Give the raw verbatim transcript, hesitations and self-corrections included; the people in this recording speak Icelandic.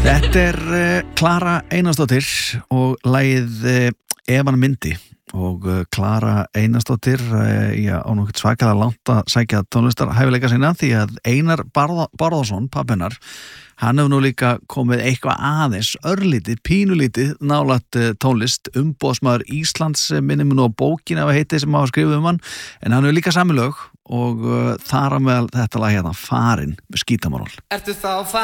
Þetta er uh, Klara Einarsdóttir og lagið uh, Ef hann myndi og uh, Klara Einarsdóttir uh, já, á nokkuð svakalega langt að sækja tónlistar hæfileika sína því að Einar Barða, Barðason, pabbennar, hann hefur nú líka komið eitthvað aðeins, örlítið, pínulítið nálægt uh, tónlist, umboðsmaður Íslands minnum nú á bókina að heiti sem hafa skrifið um hann, en hann hefur líka samilög og uh, þar á meðal þetta lag hérna, Farin með Skítamorál. Ertu þá farin?